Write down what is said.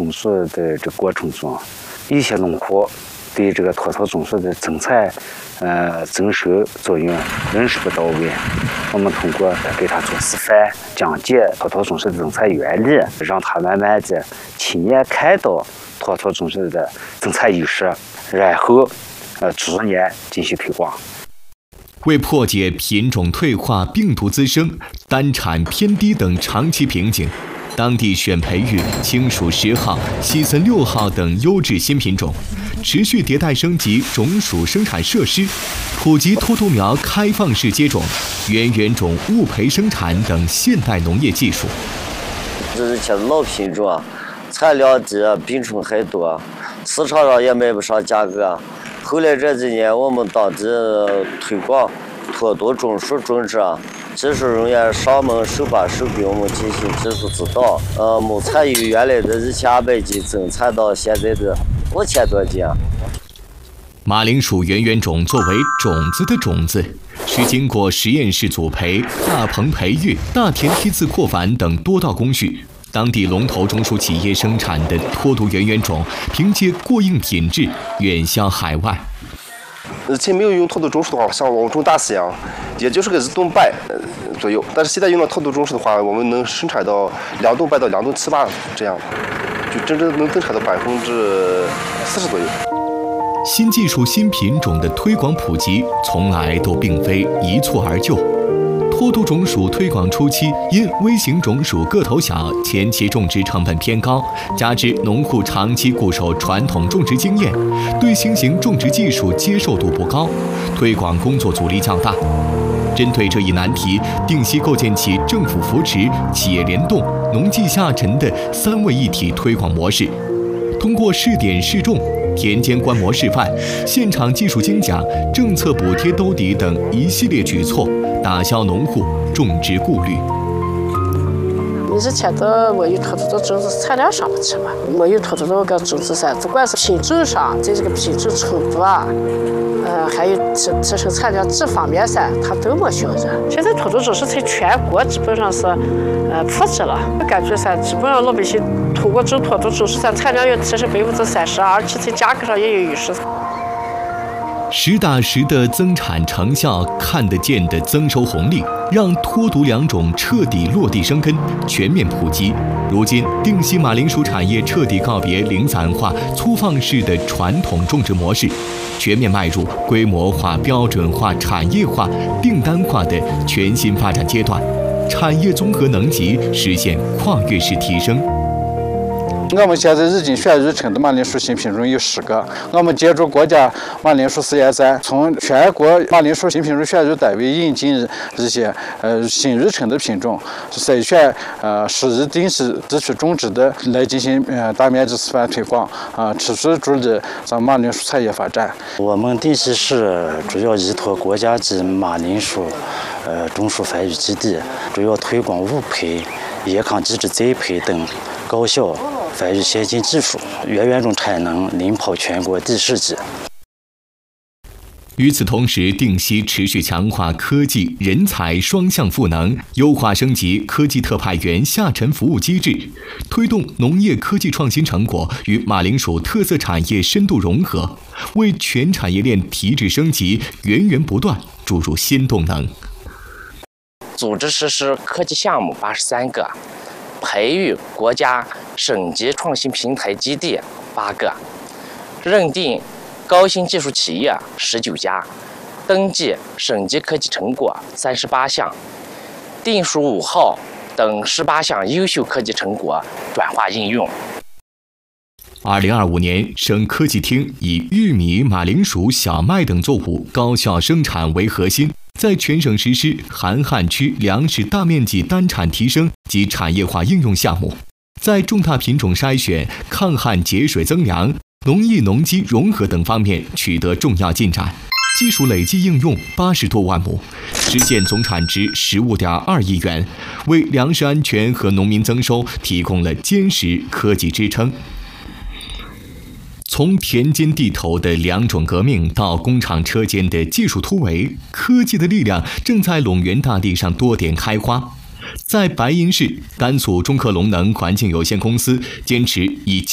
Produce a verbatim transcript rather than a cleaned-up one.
种树的这过程中，有些农户对这个脱草种树的增产、呃增收作用认识不到位。我们通过给他做示范、讲解脱草种树的增产原理，让他慢慢的亲眼看到脱草种树的增产优势，然后呃逐年进行推广。 为破解品种退化、病毒滋生、单产偏低等长期瓶颈，当地选培育青薯十号、西森六号等优质新品种，持续迭代升级种属生产设施，普及脱毒苗开放式接种、原园种误培生产等现代农业技术。 这是些老品种，产量低，病虫害多，市场上也卖不上价格。后来这几年，我们当地推广脱毒种树种植，技术人员上门手把手给我们进行技术指导。呃，亩产由原来的一千二百斤增产到现在的五千多斤。 马铃薯原园种作为种子的种子，需经过实验室组培、大棚培育、大田梯次扩繁等多道工序。当地龙头种树企业生产的脱毒原园种，凭借过硬品质远销海外。 以前没有用脱毒种树的话，像我们种大西洋，也就是个一吨半左右。但是现在用了脱毒种树的话，我们能生产到两吨半到两吨七八这样，就真正能增产到百分之四十左右。 新技术、新品种的推广普及，从来都并非一蹴而就。脱毒种属推广初期，因微型种属个头小，前期种植成本偏高，加之农户长期固守传统种植经验，对新型种植技术接受度不高，推广工作阻力较大。针对这一难题，定西构建起政府扶持、企业联动、农技下沉的三位一体推广模式，通过试点试种、田间观摩示范、现场技术精讲、政策补贴兜底等一系列举措，打消农户种植顾虑。 以前的没有脱毒的种子产量上不去嘛，没有脱毒的个种子噻，不管是品种上，在这个品种程度啊，呃，还有提提升产量这方面噻，它都没学着。现在脱毒种是在全国基本上是呃普及了，我感觉噻，基本上老百姓通过种脱毒种是噻，产量要提升百分之三十，而且在价格上也有优势。 实打实的增产成效，看得见的增收红利，让脱毒两种彻底落地生根，全面普及。如今，定西马铃薯产业彻底告别零散化、粗放式的传统种植模式，全面迈入规模化、标准化、产业化、订单化的全新发展阶段，产业综合能级实现跨越式提升。 我们现在已经选育成的马铃薯新品种有十个。我们借助国家马铃薯试验站，从全国马铃薯新品种选育单位引进一些呃新育成的品种，筛选呃适宜定西地区种植的，来进行呃大面积示范推广啊、呃，持续助力咱马铃薯产业发展。 我们定西市主要依托国家级马铃薯呃种树繁育基地，主要推广误培、野糠基质栽培等高效繁育先进技术，原园种产能领跑全国第十级。 与此同时，定西持续强化科技人才双向赋能，优化升级科技特派员下沉服务机制，推动农业科技创新成果与马铃薯特色产业深度融合，为全产业链提质升级源源不断注入新动能。 组织实施科技项目八十三个，培育国家省级创新平台基地八个，认定高新技术企业十九家，登记省级科技成果三十八项，定属五号等十八项优秀科技成果转化应用。 二零二五年，省科技厅以玉米、马铃薯、小麦等作物高效生产为核心，在全省实施寒旱区粮食大面积单产提升及产业化应用项目，在重大品种筛选、抗旱节水增粮、农艺农机融合等方面取得重要进展，技术累计应用八十多万亩，实现总产值十五点二亿元，为粮食安全和农民增收提供了坚实科技支撑。从田间地头的两种革命到工厂车间的技术突围，科技的力量正在陇源大地上多点开花。在白银市，甘肃中科龙能环境有限公司坚持以